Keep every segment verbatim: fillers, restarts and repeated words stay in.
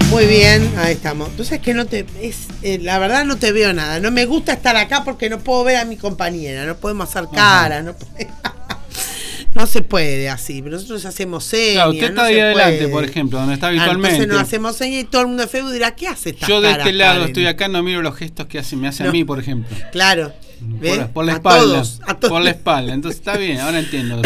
Muy bien, ahí estamos. Entonces que no te es eh, la verdad no te veo nada. No me gusta estar acá porque no puedo ver a mi compañera, no podemos hacer cara, no, no se puede así. Nosotros hacemos señas. Claro, usted está no ahí adelante, puede. por ejemplo, donde está habitualmente. Ah, entonces nos hacemos señas y todo el mundo de Facebook dirá, ¿qué hace esta Yo de cara, este lado Karen? estoy acá, no miro los gestos que hace, me hace No. a mí, por ejemplo. Claro. Por, la- por la A espalda. todos, a todos. Por la espalda. Entonces está bien, ahora entiendo.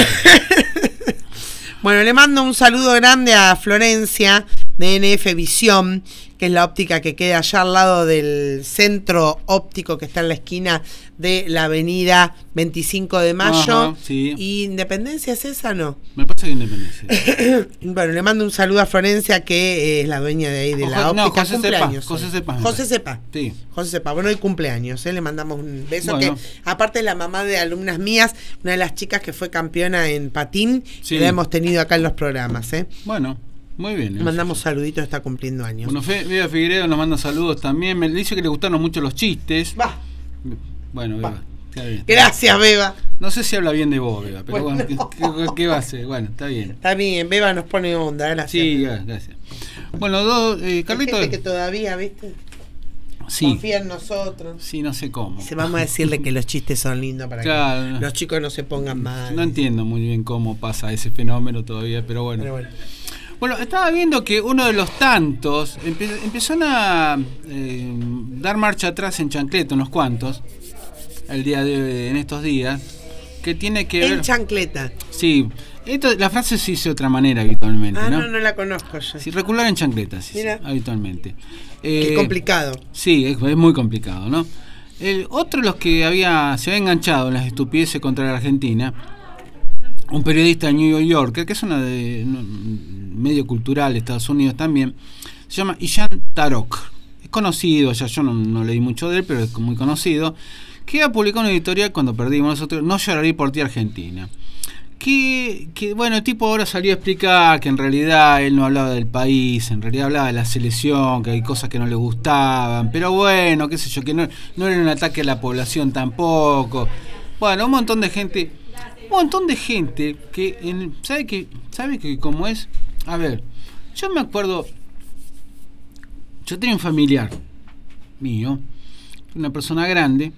Bueno, le mando un saludo grande a Florencia de N F Visión, que es la óptica que queda allá al lado del centro óptico que está en la esquina de la avenida veinticinco de mayo. Ajá, sí. ¿Y Independencia es esa, no? Me pasa que Independencia. Bueno, le mando un saludo a Florencia, que eh, es la dueña de ahí de la Ojo, no, óptica. José Cumpleaños. Cepa, José hoy. Cepa, me José parece. Cepa. Sí. José Cepa. Bueno, hoy cumpleaños, ¿eh? Le mandamos un beso. Bueno. Que aparte es la mamá de alumnas mías, una de las chicas que fue campeona en patín, Sí. que la hemos tenido acá en los programas, ¿eh? Bueno, muy bien. Le mandamos saluditos, está cumpliendo años. Bueno, Fe- Beba Figueiredo nos manda saludos también. Me dice que le gustaron mucho los chistes. Va. Bueno, Va. Beba, está bien. Gracias, Beba. No sé si habla bien de vos, Beba, pero Bueno. bueno, ¿qué, qué- qué va a hacer? Bueno, está bien. Está bien, Beba nos pone onda, gracias. Sí, gracias. Bueno, dos, eh, Hay Carlito. gente que todavía, ¿viste? Sí, Confía en nosotros. sí, no sé cómo. Dice, vamos a decirle que los chistes son lindos para Claro. que los chicos no se pongan mal. No entiendo muy bien cómo pasa ese fenómeno todavía, pero bueno. Pero bueno. Bueno, estaba viendo que uno de los tantos empe- empezaron a eh, dar marcha atrás en chancleta, unos cuantos, el día de, en estos días, que tiene que En ver. chancleta. Sí, esto, la frase se dice de otra manera habitualmente, Ah, ¿no? no, no la conozco yo. Sí, recular en chancletas, sí, Mira. sí, habitualmente. Qué Eh, complicado. Sí, es, es muy complicado, ¿no? El otro de los que había se había enganchado en las estupideces contra la Argentina, un periodista de New Yorker, que es una de no, medio cultural de Estados Unidos también, se llama Ishan Tarok. Es conocido, ya yo no, no leí mucho de él, pero es muy conocido, que ha publicado una editorial cuando perdimos nosotros, No lloraré por ti, Argentina. Que, que bueno, el tipo ahora salió a explicar que en realidad él no hablaba del país, en realidad hablaba de la selección, que hay cosas que no le gustaban, pero bueno, qué sé yo, que no, no era un ataque a la población tampoco. Bueno, un montón de gente, un montón de gente que, en, ¿sabe que sabe que cómo es? A ver, yo me acuerdo, yo tenía un familiar mío, una persona grande,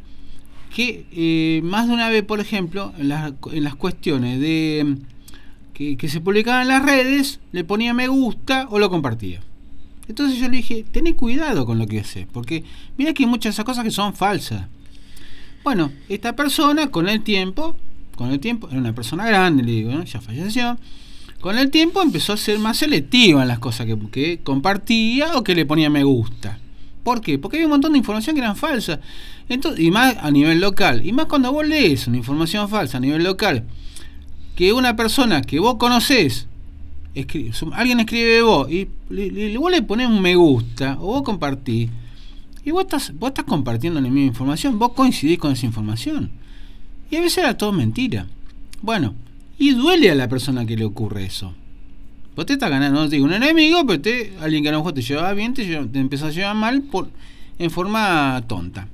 que eh, más de una vez, por ejemplo, en las, en las cuestiones de que, que se publicaban en las redes, le ponía me gusta o lo compartía. Entonces yo le dije, tené cuidado con lo que haces, porque mira que hay muchas de esas cosas que son falsas. Bueno, esta persona con el tiempo, con el tiempo, era una persona grande, le digo, ¿no? Ya falleció, con el tiempo empezó a ser más selectiva en las cosas que, que compartía o que le ponía me gusta. ¿Por qué? Porque había un montón de información que eran falsas. Entonces, y más a nivel local. Y más cuando vos lees una información falsa a nivel local, que una persona que vos conocés, escribe, alguien escribe de vos, y le, le, vos le ponés un me gusta, o vos compartís, y vos estás, vos estás compartiendo la misma información, vos coincidís con esa información. Y a veces era todo mentira. Bueno, y duele a la persona que le ocurre eso. Vos te estás ganando, no te digo un enemigo, pero te, alguien que a lo mejor te llevaba bien, te, lleva, te empezó a llevar mal por, en forma tonta.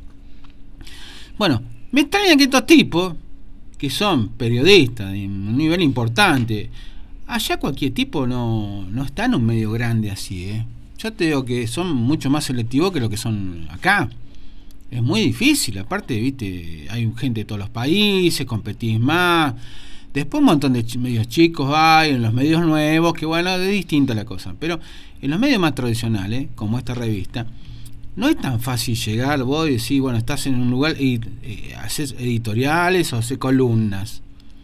Bueno, me extraña que estos tipos, que son periodistas de un nivel importante, allá cualquier tipo no, no está en un medio grande así, ¿eh? Yo te digo que son mucho más selectivos que lo que son acá. Es muy difícil, aparte, viste, hay gente de todos los países, competís más. Después un montón de ch- medios chicos hay, en los medios nuevos, que bueno, es distinta la cosa. Pero en los medios más tradicionales, como esta revista, no es tan fácil llegar vos y decir, bueno, estás en un lugar y eh, haces editoriales o haces columnas.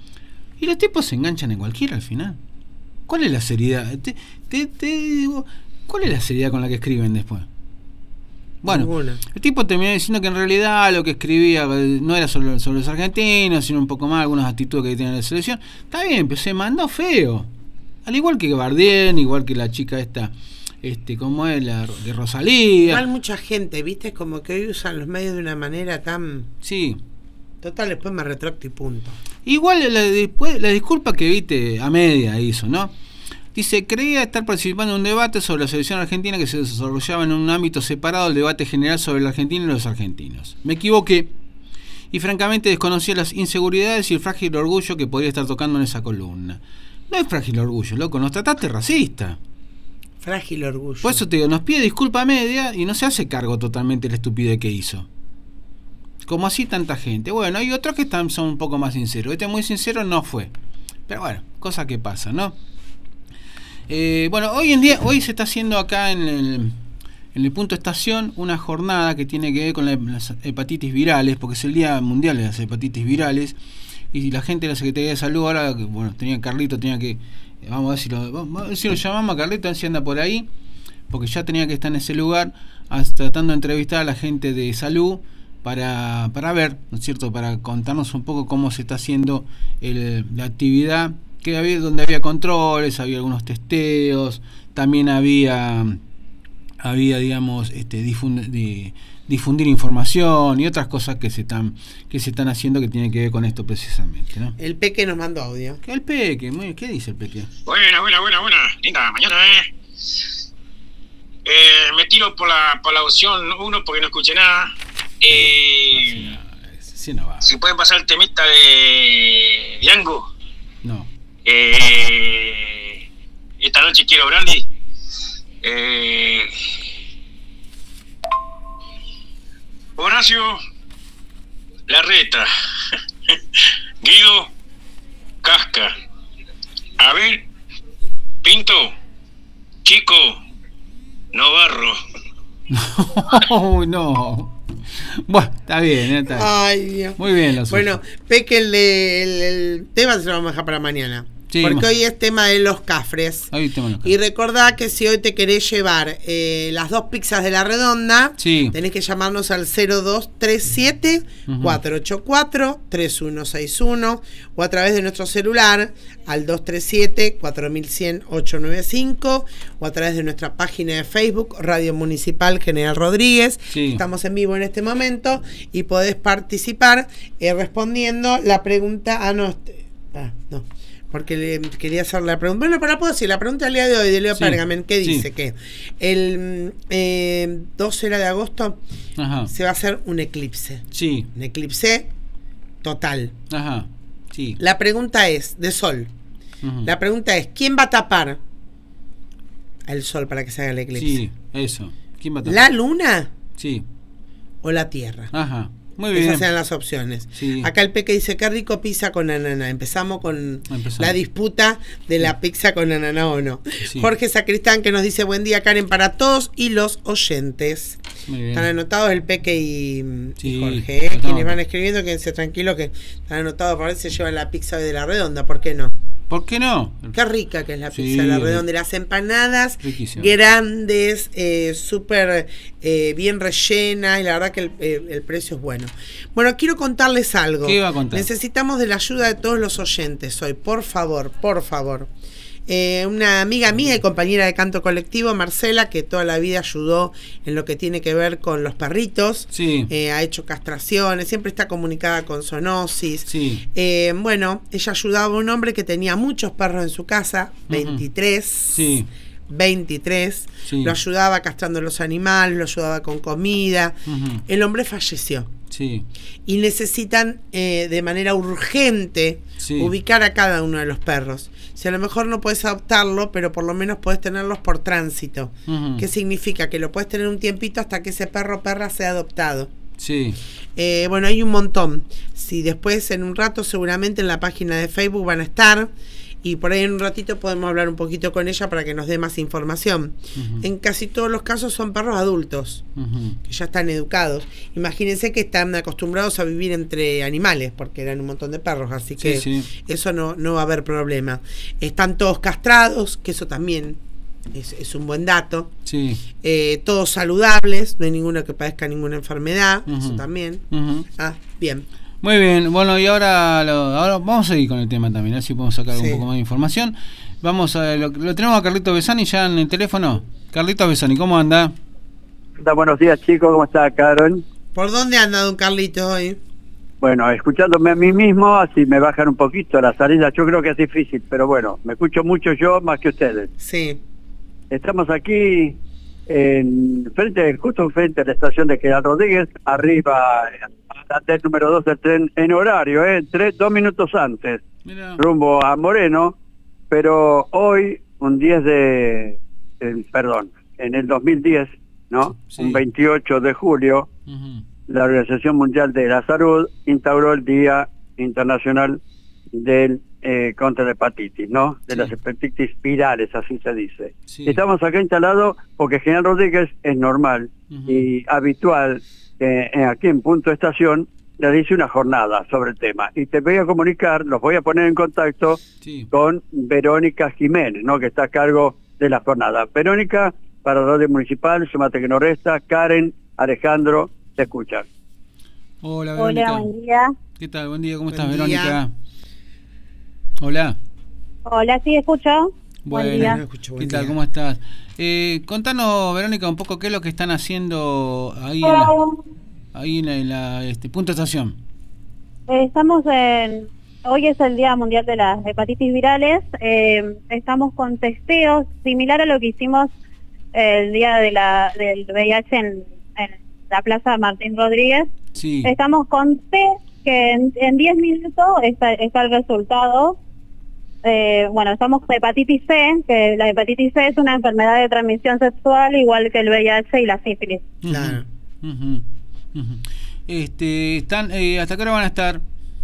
Y los tipos se enganchan en cualquiera al final. ¿Cuál es la seriedad? Te, te, te digo, ¿cuál es la seriedad con la que escriben después? Bueno, Ninguna. el tipo terminó diciendo que en realidad lo que escribía no era sobre, sobre los argentinos, sino un poco más algunas actitudes que tiene la selección. Está bien, pero se mandó feo. Al igual que Bardien, igual que la chica esta, este, como es la de Rosalía. Igual mucha gente, viste, como que hoy usan los medios de una manera tan... Sí. Total, después me retracto y punto. Igual la, después, la disculpa que viste a media hizo, ¿no? Dice, creía estar participando en un debate sobre la selección argentina que se desarrollaba en un ámbito separado del debate general sobre la Argentina y los argentinos. Me equivoqué y francamente desconocía las inseguridades y el frágil orgullo que podría estar tocando en esa columna. No es frágil orgullo, loco, nos trataste racista. Frágil orgullo. Por eso te digo, nos pide disculpa media y no se hace cargo totalmente de la estupidez que hizo. Como así tanta gente. Bueno, hay otros que están, son un poco más sinceros. Este muy sincero no fue. Pero bueno, cosa que pasa, ¿no? Eh, bueno, hoy en día, hoy se está haciendo acá en el, en el punto estación una jornada que tiene que ver con la, las hepatitis virales, porque es el Día Mundial de las Hepatitis Virales. Y la gente de la Secretaría de Salud ahora, bueno, tenía Carlito, tenía que, vamos a ver si lo, vamos a ver si lo llamamos a Carlito, a ver si anda por ahí, porque ya tenía que estar en ese lugar, hasta tratando de entrevistar a la gente de salud para, para ver, ¿no es cierto?, para contarnos un poco cómo se está haciendo el, la actividad, que había, donde había controles, había algunos testeos, también había, había digamos, este, difundir, de, difundir información y otras cosas que se están que se están haciendo que tienen que ver con esto precisamente, ¿no? El Peque nos mandó audio. ¿Qué el Peque? Muy, ¿qué dice el Peque? Buena, buena, buena, buena. Linda mañana, ¿eh? eh me tiro por la, por la opción uno porque no escuché nada. Eh, no, sí, sí no va. Si pueden pasar el temita de Diango. No. Eh, esta noche quiero brandy. Eh, Horacio Larreta, Guido Casca, Abel Pinto, Chico Novarro. No, no. Bueno, está bien, ¿eh? Está bien. Ay, Dios. Muy bien, lo Bueno, Peque, el, de, el, el tema se lo vamos a dejar para mañana. Sí, porque hoy es tema de los cafres. Hoy tema de los cafres. Y recordá que si hoy te querés llevar eh, las dos pizzas de La Redonda, sí, tenés que llamarnos al cero dos tres siete, cuatro ocho cuatro, tres uno seis uno o a través de nuestro celular al dos tres siete, cuatro uno cero cero, ocho nueve cinco o a través de nuestra página de Facebook Radio Municipal General Rodríguez. Sí. Estamos en vivo en este momento y podés participar eh, respondiendo la pregunta. Ah, no, ah, no. Porque le quería hacer la pregunta. Bueno, pero la puedo decir. La pregunta del día de hoy de Leo sí, Pergamen, ¿qué dice? Sí. Que el eh, doce de agosto Ajá. se va a hacer un eclipse. Sí. Un eclipse total. Ajá. Sí. La pregunta es, de sol. Uh-huh. La pregunta es, ¿quién va a tapar el sol para que se haga el eclipse? Sí, eso. ¿Quién va a tapar? ¿La luna? Sí. ¿O la tierra? Ajá. Muy bien. Esas sean las opciones. Sí. Acá el Peque dice, qué rico pizza con ananá. Empezamos con Empezamos. la disputa de la pizza con ananá o no. Sí. Jorge Sacristán que nos dice, buen día Karen para todos y los oyentes. Muy bien. Están anotados el Peque y, sí, y Jorge, ¿eh? Quienes van escribiendo, quédense tranquilos que están anotados para ver si se llevan la pizza de La Redonda, ¿por qué no? ¿Por qué no? Qué rica que es la pizza sí, de La Redonda. Las empanadas riquísimo. Grandes, eh, súper eh, bien rellenas y la verdad que el, eh, el precio es bueno. Bueno, quiero contarles algo. ¿Qué iba a contar? Necesitamos de la ayuda de todos los oyentes hoy, por favor, por favor. Eh, una amiga mía y compañera de canto colectivo, Marcela, que toda la vida ayudó en lo que tiene que ver con los perritos, sí. eh, ha hecho castraciones, siempre está comunicada con zoonosis. Sí. Eh, bueno, ella ayudaba a un hombre que tenía muchos perros en su casa, veintitrés. Sí. veintitrés. Sí. Lo ayudaba castrando los animales, lo ayudaba con comida. Uh-huh. El hombre falleció. Sí. Y necesitan eh, de manera urgente sí. ubicar a cada uno de los perros. Si a lo mejor no puedes adoptarlo, pero por lo menos puedes tenerlos por tránsito. Uh-huh. ¿Qué significa? Que lo puedes tener un tiempito hasta que ese perro o perra sea adoptado. Sí. Eh, bueno, hay un montón. Si después en un rato seguramente en la página de Facebook van a estar. Y por ahí en un ratito podemos hablar un poquito con ella para que nos dé más información. Uh-huh. En casi todos los casos son perros adultos, uh-huh. que ya están educados. Imagínense que están acostumbrados a vivir entre animales, porque eran un montón de perros, así que sí, sí. eso no, no va a haber problema. Están todos castrados, que eso también es, es un buen dato. Sí. Eh, todos saludables, no hay ninguno que padezca ninguna enfermedad, uh-huh. eso también. Uh-huh. Ah, bien. Muy bien, bueno, y ahora, lo, ahora vamos a seguir con el tema también, a ver si podemos sacar sí. un poco más de información. Vamos a lo, lo tenemos a Carlito Besani ya en el teléfono. Carlito Besani, ¿cómo anda? Buenos días, chicos, ¿cómo está, Carol? ¿Por dónde anda don Carlito hoy? Bueno, escuchándome a mí mismo, así me bajan un poquito la salida. Yo creo que es difícil, pero bueno, me escucho mucho yo más que ustedes. Sí. Estamos aquí en frente, justo frente a la estación de General Rodríguez, arriba del número dos del tren en horario, eh, tres, dos minutos antes, Mira. rumbo a Moreno, pero hoy, un diez de eh, perdón, en el dos mil diez, ¿no? Sí. Un veintiocho de julio, Uh-huh. la Organización Mundial de la Salud instauró el Día Internacional del eh, contra la hepatitis, ¿no? De Sí. las hepatitis virales, así se dice. Sí. Estamos acá instalados porque General Rodríguez es normal Uh-huh. y habitual que eh, aquí en Punto Estación realice una jornada sobre el tema. Y te voy a comunicar, los voy a poner en contacto Sí. con Verónica Jiménez, ¿no? Que está a cargo de la jornada. Verónica, para Radio Municipal, Sumate que no resta, Karen, Alejandro, te escuchan. Hola, Verónica. Hola, buen día. ¿Qué tal? Buen día, ¿cómo Buen estás, día. Verónica? Hola. Hola, sí, escucho. Bueno, Buen día. No escucho, ¿qué buen tal? día. ¿Cómo estás? Eh, contanos, Verónica, un poco qué es lo que están haciendo ahí en la, ahí en la, en la, este, Punto Estación. Eh, Estamos en... Hoy es el Día Mundial de las Hepatitis Virales. Eh, estamos con testeos similar a lo que hicimos el día de la, del V I H en, en la Plaza Martín Rodríguez. Sí. Estamos con test que en, en diez minutos está, está el resultado. Eh, bueno, estamos con hepatitis C, que la hepatitis C es una enfermedad de transmisión sexual igual que el V I H y la sífilis. Ujú, Claro. ujú, ujú. Este, están, eh, ¿hasta qué hora van a estar?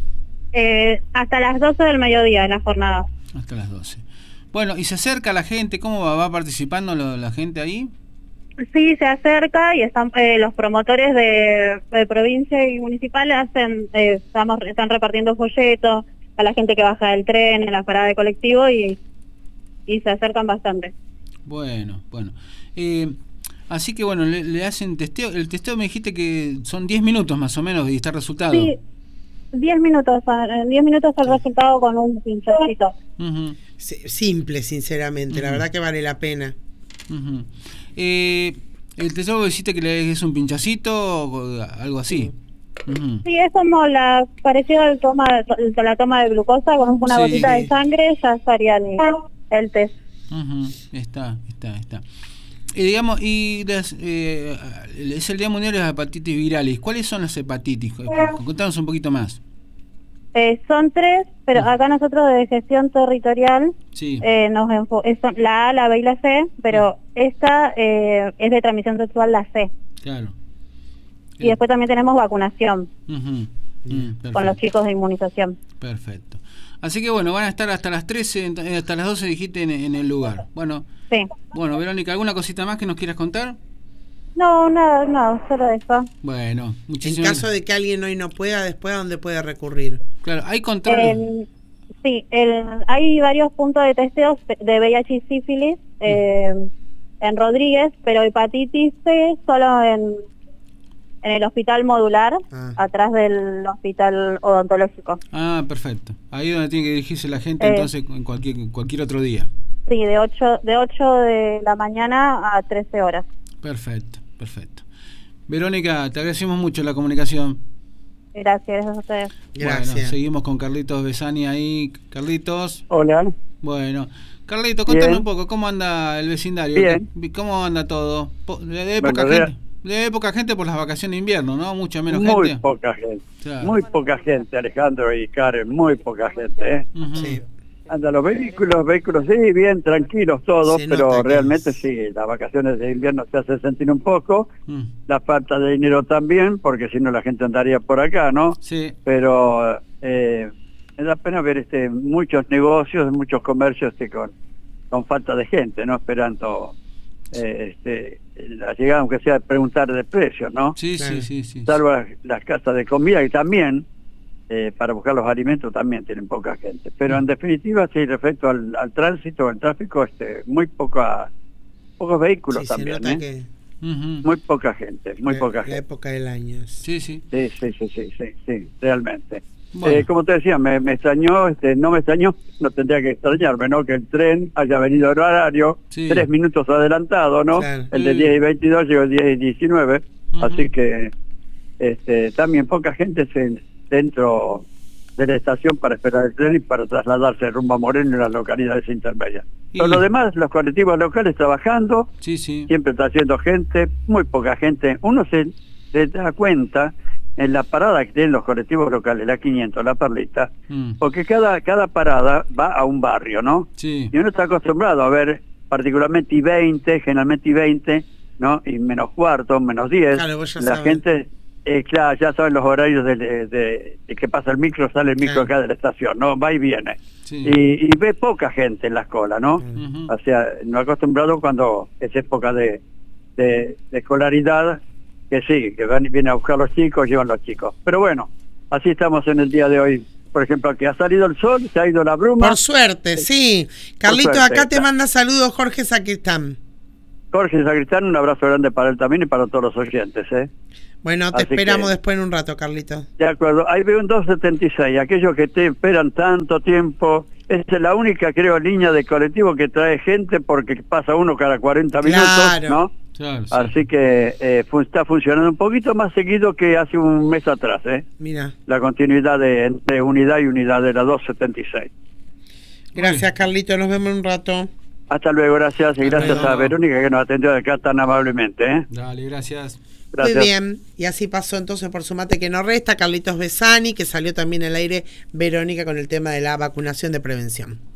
Eh, hasta las doce del mediodía en la jornada. Hasta las doce. Bueno, ¿y se acerca la gente? ¿Cómo va, va participando lo- la gente ahí? Sí, se acerca y están eh, los promotores de, de provincia y municipal hacen, eh, estamos, están repartiendo folletos a la gente que baja del tren, en la parada de colectivo y, y se acercan bastante. Bueno, bueno. Eh, así que bueno, le, le hacen testeo. El testeo me dijiste que son diez minutos más o menos y está el resultado. Sí, diez minutos, en diez minutos el resultado con un pinchacito. Ujú, Si- Simple, sinceramente, la Ujú. verdad que vale la pena. ujú. Eh, el testeo me dijiste que le es un pinchacito o algo así. Ujú. Sí, es como la parecido al toma, a la toma de glucosa, con una Sí. gotita de sangre ya estaría el, el test. Ujú, Está, está, está. Y digamos, y las, eh, es el Día Mundial de las Hepatitis Virales. ¿Cuáles son las hepatitis? Contanos un poquito más. Eh, son tres, pero acá nosotros de gestión territorial Sí. eh, nos enfo- es- son la A, la B y la C, pero esta eh, es de transmisión sexual, la C. Claro. Y después también tenemos vacunación Ujú, mm, perfecto. con los chicos de inmunización. Perfecto. Así que bueno, van a estar hasta las trece, ent- eh, hasta las doce dijiste en, en el lugar. Bueno, Sí. bueno, Verónica, ¿alguna cosita más que nos quieras contar? No, nada, no, solo eso. Bueno, En muchísimas caso de que alguien hoy no pueda, después ¿a dónde puede recurrir? Claro, hay control. El- sí, el, hay varios puntos de testeos de V I H y sífilis eh, en Rodríguez, pero hepatitis C solo en, en el hospital modular, Ah. atrás del hospital odontológico. Ah, perfecto. Ahí es donde tiene que dirigirse la gente, Eh. entonces en cualquier cualquier otro día. Sí, de ocho de ocho de la mañana a trece horas. Perfecto, perfecto. Verónica, te agradecemos mucho la comunicación. Gracias a ustedes. Gracias. Bueno, seguimos con Carlitos Besani ahí. Carlitos, Hola. bueno. Carlitos, contanos Bien. un poco, ¿cómo anda el vecindario? Bien. ¿Qué- ¿Cómo anda todo? Po- De poca Bueno, gente. De poca gente por las vacaciones de invierno, ¿no? Mucha menos Muy gente. poca gente. Claro. Muy poca gente, Alejandro y Karen, muy poca gente, ¿eh? Ujú. Sí. Anda, los vehículos, vehículos, sí, bien, tranquilos todos, Se pero nota que realmente es- sí, las vacaciones de invierno se hace sentir un poco, Mm. la falta de dinero también, porque si no la gente andaría por acá, ¿no? Sí. Pero eh, me da pena ver este muchos negocios, muchos comercios este, con, con falta de gente, ¿no? Esperando eh, este, la llegada, aunque sea preguntar de precios, ¿no? Sí, Claro. sí, sí, sí. Salvo las, las casas de comida, que también, eh, para buscar los alimentos, también tienen poca gente. Pero en definitiva, sí, respecto al, al tránsito, al tráfico, este, muy poca, pocos vehículos Sí, se también, nota ¿eh? que Ujú. Muy poca gente, muy la- poca la gente. época del año. es- Sí, sí. Sí, sí, sí, sí, sí, sí, realmente. Bueno. Eh, como te decía, me, me extrañó, este, no me extrañó, no tendría que extrañarme, ¿no? Que el tren haya venido en horario, Sí. tres minutos adelantado, ¿no? Claro. El de Sí. diez y veintidós llegó el diez y diecinueve, Ujú. así que este, también poca gente se, dentro de la estación para esperar el tren y para trasladarse rumbo a Moreno y las localidades intermedias. Y- Por lo demás, los colectivos locales trabajando, Sí, sí. siempre está haciendo gente, muy poca gente. Uno se, se da cuenta en la parada que tienen los colectivos locales, la quinientos, la Perlita, Mm. porque cada cada parada va a un barrio, ¿no? Sí. Y uno está acostumbrado a ver particularmente I veinte, generalmente I veinte, ¿no? Y menos cuarto, menos diez. Claro, vos ya la sabes. gente, eh, claro, ya saben los horarios de, de, de- de que pasa el micro, sale el micro Claro. acá de la estación, ¿no? Va y viene. Sí. Y, y ve poca gente en la cola, ¿no? Ujú. O sea, no acostumbrado cuando es época de, de, de escolaridad, que sí, que van, vienen a buscar los chicos, llevan los chicos. Pero bueno, así estamos en el día de hoy. Por ejemplo, que ha salido el sol, se ha ido la bruma. Por suerte, sí. Carlito, suerte, acá te claro. manda saludos Jorge Sacristán. Jorge Sacristán, un abrazo grande para él también y para todos los oyentes, ¿eh? Bueno, te Así esperamos que- después en un rato, Carlito. De acuerdo, ahí veo un dos setenta y seis, aquellos que te esperan tanto tiempo. Es la única, creo, línea de colectivo que trae gente porque pasa uno cada cuarenta minutos, Claro. ¿no? Claro, sí. Así que eh, fu- está funcionando un poquito más seguido que hace un mes atrás, ¿eh? Mira. La continuidad de entre unidad y unidad de la dos setenta y seis. Gracias, Carlito. Nos vemos en un rato. Hasta luego, gracias, y Hasta gracias luego. a Verónica que nos atendió de acá tan amablemente, ¿eh? Dale, gracias. Gracias. Muy bien. Y así pasó entonces por su mate que no resta. Carlitos Besani, que salió también al aire Verónica con el tema de la vacunación de prevención.